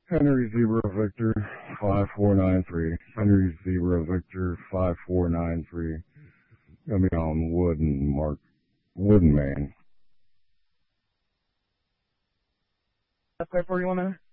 Henry Zebra Victor 5493. Henry Zebra Victor 5493. Gonna be on Wooden Main. That's 41 there?